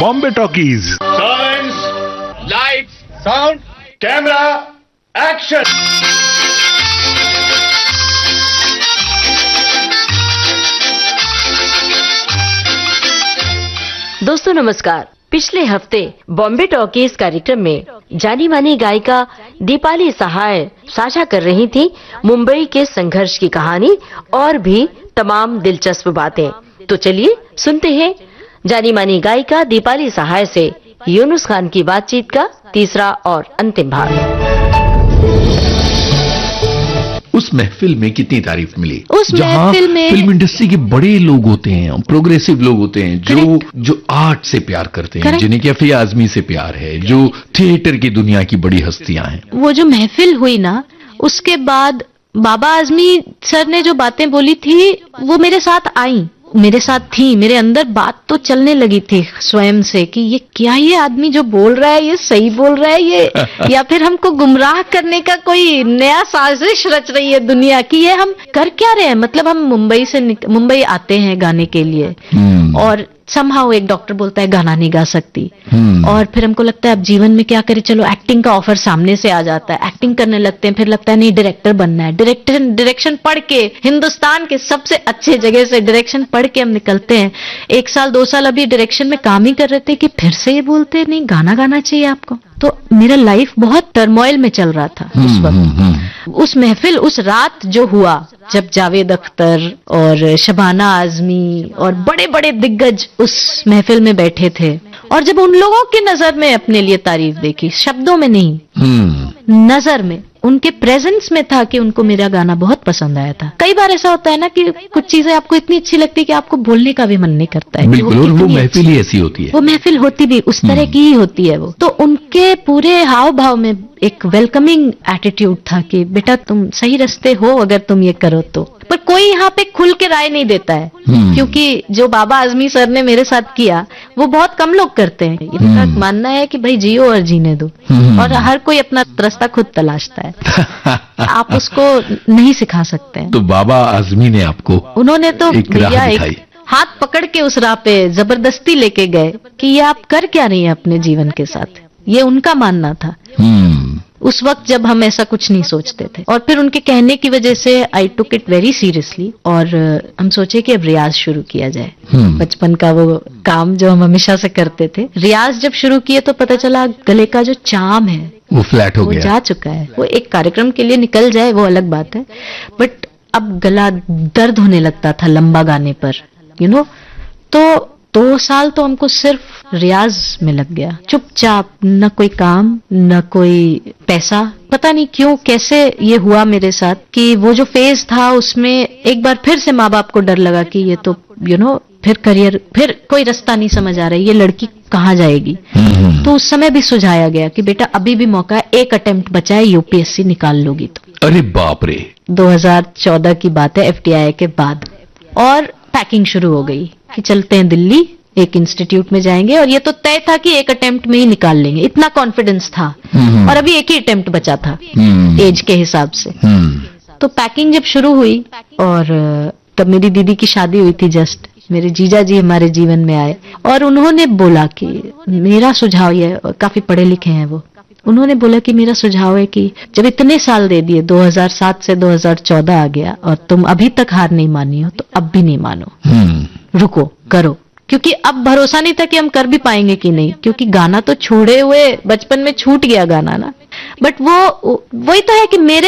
Bombay talkies. Silence, lights, sound, camera, action. दोस्तों नमस्कार। पिछले हफ्ते बॉम्बे टॉकीज कार्यक्रम में जानी मानी गायिका दीपाली सहाय साझा कर रही थी मुंबई के संघर्ष की कहानी और भी तमाम दिलचस्प बातें। तो चलिए सुनते हैं जानी मानी गायिका दीपाली सहाय से यूनुस खान की बातचीत का तीसरा और अंतिम भाग। उस महफिल में कितनी तारीफ मिली। उस महफिल में फिल्म इंडस्ट्री के बड़े लोग होते हैं, प्रोग्रेसिव लोग होते हैं, जो आर्ट से प्यार करते हैं, जिन्हें कैफे आजमी से प्यार है, जो थिएटर की दुनिया की बड़ी हस्तियां हैं। वो जो महफिल हुई ना, उसके बाद बाबा आजमी सर ने जो बातें बोली थी वो मेरे साथ थी। मेरे अंदर बात तो चलने लगी थी स्वयं से कि ये क्या, ये आदमी जो बोल रहा है ये सही बोल रहा है ये या फिर हमको गुमराह करने का कोई नया साजिश रच रही है दुनिया की, ये हम कर क्या रहे हैं। मतलब हम मुंबई आते हैं गाने के लिए और समहाउ एक डॉक्टर बोलता है गाना नहीं गा सकती, और फिर हमको लगता है अब जीवन में क्या करें। चलो एक्टिंग का ऑफर सामने से आ जाता है, एक्टिंग करने लगते हैं, फिर लगता है नहीं डायरेक्टर बनना है। डायरेक्शन पढ़ के हिंदुस्तान के सबसे अच्छे जगह से डायरेक्शन पढ़ के हम निकलते हैं। 1 साल 2 साल अभी डायरेक्शन में काम ही कर रहे थे कि फिर से ये बोलते नहीं गाना गाना चाहिए आपको। तो मेरा लाइफ बहुत टर्मोइल में चल रहा था उस वक्त। उस महफिल, उस रात जो हुआ, जब जावेद अख्तर और शबाना आजमी और बड़े बड़े दिग्गज उस महफिल में बैठे थे, और जब उन लोगों की नजर में अपने लिए तारीफ देखी, शब्दों में नहीं, नजर में, उनके प्रेजेंस में था कि उनको मेरा गाना बहुत पसंद आया था। कई बार ऐसा होता है ना कि कुछ चीजें आपको इतनी अच्छी लगती है कि आपको बोलने का भी मन नहीं करता है। बिल्कुल, और वो महफिल ही ऐसी होती है। वो महफिल होती भी उस तरह की ही होती है वो। तो उनके पूरे हाव भाव में एक वेलकमिंग एटीट्यूड था कि बेटा तुम सही रास्ते हो अगर तुम ये करो तो। पर कोई यहाँ पे खुल के राय नहीं देता है, क्योंकि जो बाबा आजमी सर ने मेरे साथ किया वो बहुत कम लोग करते हैं। इनका मानना है कि भाई जियो और जीने दो, और हर कोई अपना रास्ता खुद तलाशता है, आप उसको नहीं सिखा सकते हैं। तो बाबा आजमी ने आपको, उन्होंने तो भैया एक हाथ पकड़ के उस राह पे जबरदस्ती लेके गए कि ये आप कर क्या रही हैं अपने जीवन के साथ, ये उनका मानना था उस वक्त जब हम ऐसा कुछ नहीं सोचते थे। और फिर उनके कहने की वजह से आई टुक इट वेरी सीरियसली, और हम सोचे कि अब रियाज शुरू किया जाए। बचपन का वो काम जो हम हमेशा से करते थे, रियाज जब शुरू किए तो पता चला गले का जो चाम है वो फ्लैट हो गया, जा चुका है। वो एक कार्यक्रम के लिए निकल जाए वो अलग बात है, बट अब गला दर्द होने लगता था लंबा गाने पर, तो 2 साल तो हमको सिर्फ रियाज में लग गया, चुपचाप, न कोई काम न कोई पैसा। पता नहीं क्यों कैसे ये हुआ मेरे साथ कि वो जो फेज था उसमें एक बार फिर से माँ बाप को डर लगा कि ये तो फिर करियर, फिर कोई रास्ता नहीं समझ आ रहा है, ये लड़की कहाँ जाएगी। तो उस समय भी सुझाया गया कि बेटा अभी भी मौका है, एक अटेम्प्ट बचा है, यूपीएससी निकाल लोगी तो। अरे बाप रे। 2014 की बात है, एफटीआई के बाद, और पैकिंग शुरू हो गई कि चलते हैं दिल्ली, एक इंस्टीट्यूट में जाएंगे, और ये तो तय था कि एक अटेम्प्ट में ही निकाल लेंगे, इतना कॉन्फिडेंस था। और अभी एक ही अटेम्प्ट बचा था एज के हिसाब से। तो पैकिंग जब शुरू हुई, और तब मेरी दीदी की शादी हुई थी जस्ट, मेरे जीजा जी हमारे जीवन में आए और उन्होंने बोला कि मेरा सुझाव ये, काफी पढ़े लिखे हैं वो, उन्होंने बोला कि मेरा सुझाव है कि जब इतने साल दे दिए, 2007 से 2014 आ गया और तुम अभी तक हार नहीं मानी हो, तो अब भी नहीं मानो, रुको, करो। क्योंकि अब भरोसा नहीं था कि हम कर भी पाएंगे कि नहीं, क्योंकि गाना तो छोड़े हुए बचपन में छूट गया गाना ना। बट वो वही तो है कि मेरे